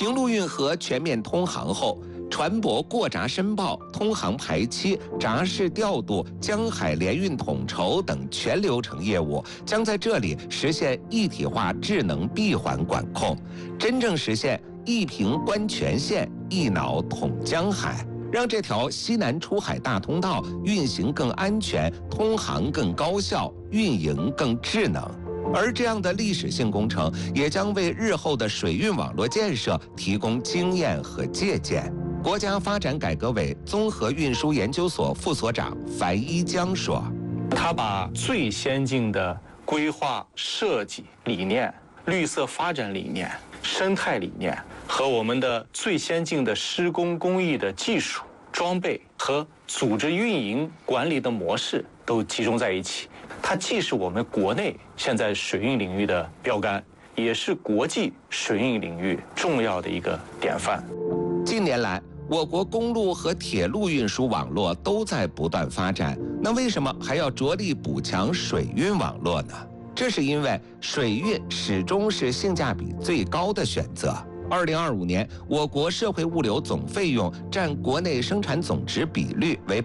平陆运河全面通航后，船舶过闸申报、通航排期、闸式调度、江海联运统筹等全流程业务将在这里实现一体化智能闭环管控，真正实现一平观全线、一脑统江海，让这条西南出海大通道运行更安全、通航更高效、运营更智能。而这样的历史性工程也将为日后的水运网络建设提供经验和借鉴。国家发展改革委综合运输研究所副所长樊一江说：“ 他把最先进的规划设计理念、绿色发展理念、生态理念和我们的最先进的施工工艺的技术、装备和组织运营管理的模式都集中在一起。它既是我们国内现在水运领域的标杆，也是国际水运领域重要的一个典范。” 近年来，我国公路和铁路运输网络都在不断发展，那为什么还要着力补强水运网络呢？这是因为水运始终是性价比最高的选择。2025年，我国社会物流总费用占国内生产总值比率为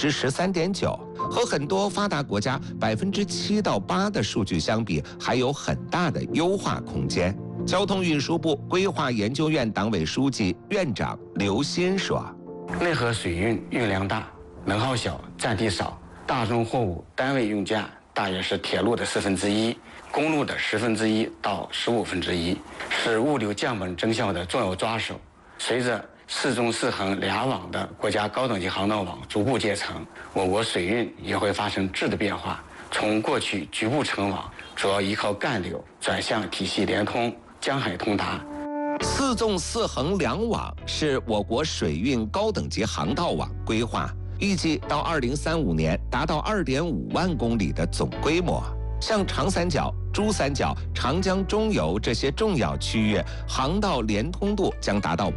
13.9%，和很多发达国家7%到8%的数据相比，还有很大的优化空间。交通运输部规划研究院党委书记、院长刘鑫说：“ 内河水运运量大，能耗小，占地少，大宗货物单位运价大约是铁路的1/4，公路的1/10到1/15，是物流降本增效的重要抓手。随着4纵4横2网的国家高等级航道网逐步建成，我国水运也会发生质的变化，从过去局部成网，主要依靠干流，转向体系联通、江海通达。 4纵4横2网是我国水运高等级航道网规划，预计到2035年达到2.5万公里的总规模。像长三角、珠三角、长江中游这些重要区域，航道连通度将达到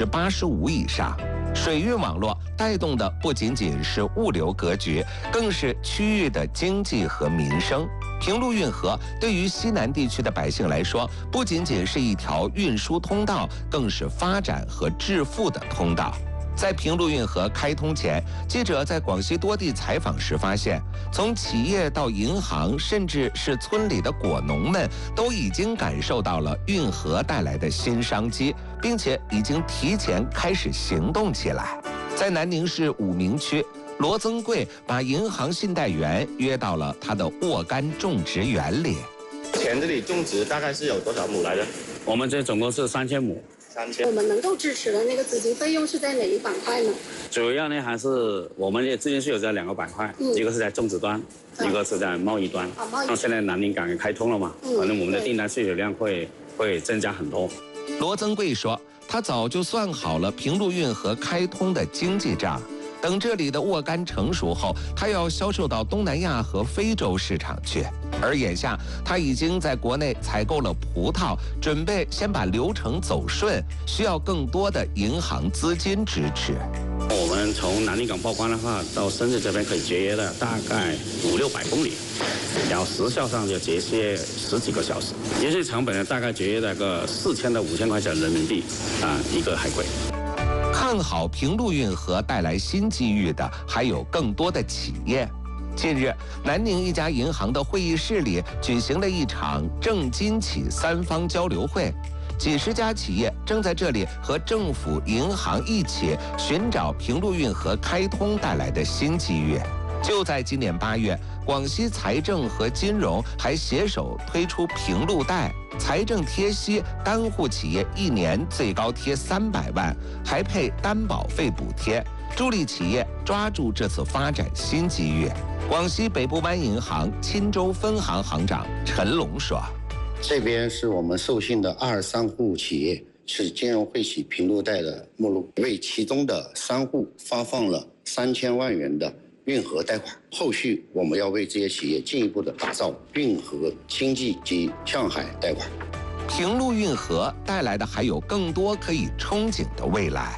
85%以上。水运网络带动的不仅仅是物流格局，更是区域的经济和民生。平陆运河对于西南地区的百姓来说，不仅仅是一条运输通道，更是发展和致富的通道。在平陆运河开通前，记者在广西多地采访时发现，从企业到银行，甚至是村里的果农们，都已经感受到了运河带来的新商机，并且已经提前开始行动起来。在南宁市武鸣区，罗增贵把银行信贷员约到了他的沃柑种植园里。 田这里种植大概是有多少亩来的？ 我们这总共是3000亩。 我们能够支持的那个资金费用是在哪一板块呢？ 主要呢还是我们的资金是有这2个板块，一个是在种植端，一个是在贸易端。那现在南宁港也开通了嘛，可能我们的订单需求量会增加很多。 罗增贵说，他早就算好了平陆运河开通的经济账。等这里的沃柑成熟后，他要销售到东南亚和非洲市场去。而眼下，他已经在国内采购了葡萄，准备先把流程走顺，需要更多的银行资金支持。 我们从南宁港报关的话，到深圳这边可以节约了大概500-600公里，然后时效上就节约10几个小时，节税成本呢大概节约了个4000到5000块钱人民币一个海龟。 看好平陆运河带来新机遇的还有更多的企业。近日，南宁一家银行的会议室里举行了一场政金企3方交流会，几十家企业正在这里和政府、银行一起寻找平陆运河开通带来的新机遇。就在今年8月，广西财政和金融还携手推出平陆贷，财政贴息，单户企业1年最高贴300万，还配担保费补贴，助力企业抓住这次发展新机遇。广西北部湾银行钦州分行行长陈龙说：“ 这边是我们授信的23户企业，是金融惠企平陆贷的目录，为其中的3户发放了3000万元的运河贷款。后续我们要为这些企业进一步的打造运河经济及向海贷款。” 平陆运河带来的还有更多可以憧憬的未来。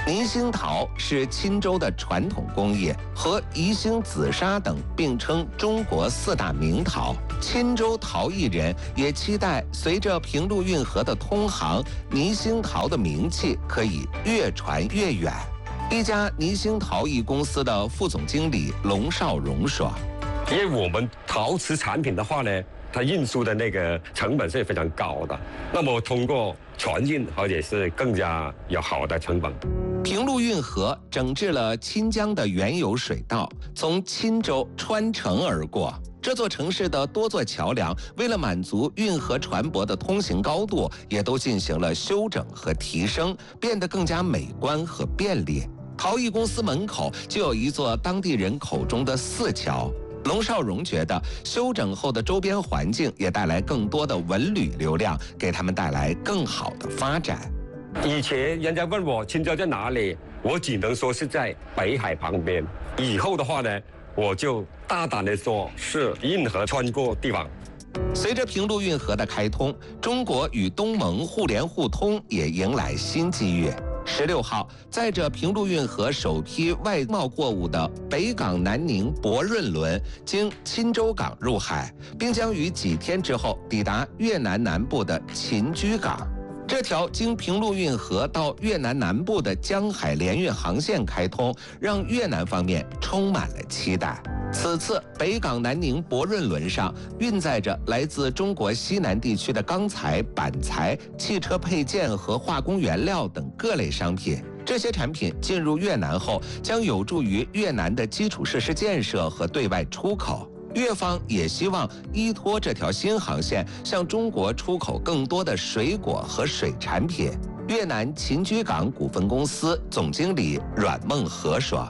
泥兴陶是钦州的传统工艺，和宜兴紫砂等并称中国4大名陶。钦州陶艺人也期待随着平陆运河的通航，泥兴陶的名气可以越传越远。一家泥兴陶艺公司的副总经理龙少荣说：“ 因为我们陶瓷产品的话呢，它运输的那个成本是非常高的，那么通过船运，而且是更加有好的成本。” 平陆运河整治了钦江的原有水道，从钦州穿城而过。这座城市的多座桥梁，为了满足运河船舶的通行高度，也都进行了修整和提升，变得更加美观和便利。陶艺公司门口就有一座当地人口中的4桥。龙少荣觉得，修整后的周边环境也带来更多的文旅流量，给他们带来更好的发展。 以前人家问我钦州在哪里，我只能说是在北海旁边。以后的话呢，我就大胆地说是运河穿过地方。 随着平陆运河的开通，中国与东盟互联互通也迎来新机遇。16号，载着平陆运河首批外贸货物的北港南宁博润轮经钦州港入海，并将于几天之后抵达越南南部的秦居港。这条经平陆运河到越南南部的江海联运航线开通，让越南方面充满了期待。此次北港南宁博润轮上运载着来自中国西南地区的钢材、板材、汽车配件和化工原料等各类商品。这些产品进入越南后，将有助于越南的基础设施建设和对外出口。越方也希望依托这条新航线，向中国出口更多的水果和水产品。越南秦居港股份公司总经理阮梦和说：“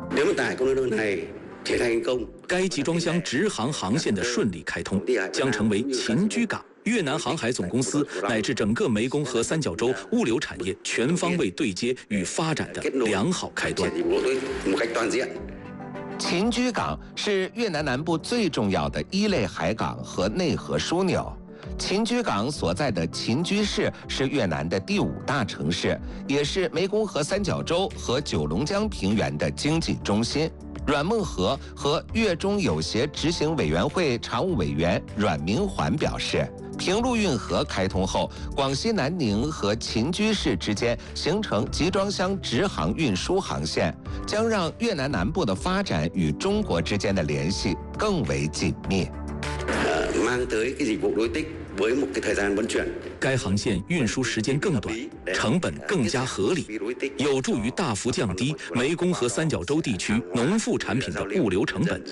该集装箱直航航线的顺利开通，将成为秦居港、越南航海总公司乃至整个湄公河三角洲物流产业全方位对接与发展的良好开端。” 秦居港是越南南部最重要的1类海港和内河枢纽。秦居港所在的秦居市是越南的第5大城市，也是湄公河三角洲和九龙江平原的经济中心。阮梦和和越中友协执行委员会常务委员阮明环表示，平陆运河开通后，广西南宁和秦居市之间形成集装箱直航运输航线，将让越南南部的发展与中国之间的联系更为紧密。 该航线运输时间更短，成本更加合理，有助于大幅降低湄公河三角洲地区农副产品的物流成本。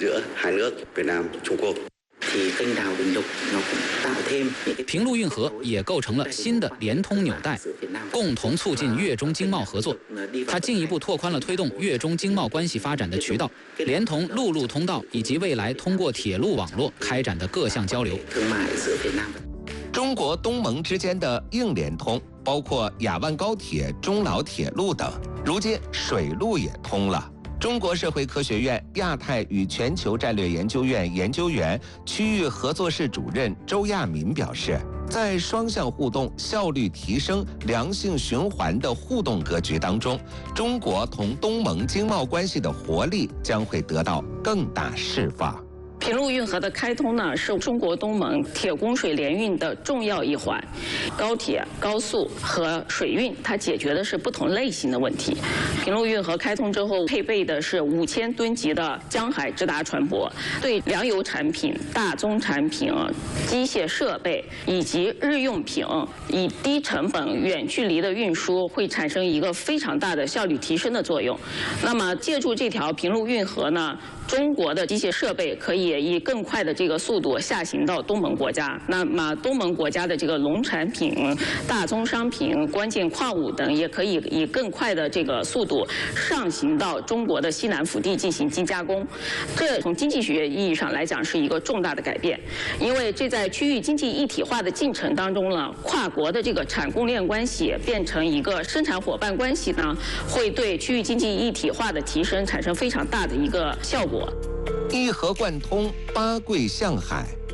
平陆运河也构成了新的联通纽带，共同促进越中经贸合作。它进一步拓宽了推动越中经贸关系发展的渠道，连同陆路通道以及未来通过铁路网络开展的各项交流。 中国东盟之间的硬联通，包括雅万高铁、中老铁路等，如今水路也通了。中国社会科学院亚太与全球战略研究院研究员、区域合作室主任周亚民表示，在双向互动、效率提升、良性循环的互动格局当中，中国同东盟经贸关系的活力将会得到更大释放。 平陆运河的开通呢，是中国东盟铁供水联运的重要一环。高铁、高速和水运，它解决的是不同类型的问题。平陆运河开通之后，配备的是5000吨级的江海直达船舶，对粮油产品、大宗产品、机械设备以及日用品，以低成本、远距离的运输，会产生一个非常大的效率提升的作用。那么，借助这条平陆运河呢，中国的机械设备可以以更快的这个速度下行到东盟国家，那么东盟国家的这个农产品、大宗商品、关键矿物等也可以以更快的这个速度上行到中国的西南腹地进行精加工。这从经济学意义上来讲是一个重大的改变，因为这在区域经济一体化的进程当中呢，跨国的这个产供链关系变成一个生产伙伴关系呢，会对区域经济一体化的提升产生非常大的一个效果。 一河贯通，八桂向海，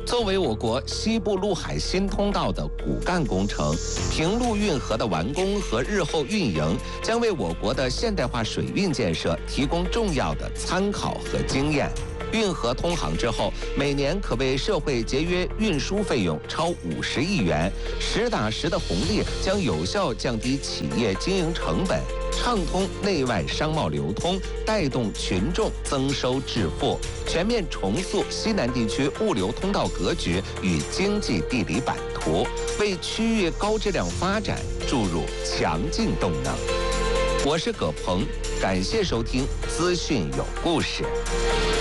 作为我国西部陆海新通道的骨干工程，平陆运河的完工和日后运营将为我国的现代化水运建设提供重要的参考和经验。运河通航之后，每年可为社会节约运输费用超50亿元，实打实的红利将有效降低企业经营成本，畅通内外商贸流通，带动群众增收致富，全面重塑西南地区物流通道格局与经济地理版图，为区域高质量发展注入强劲动能。我是葛鹏，感谢收听资讯有故事。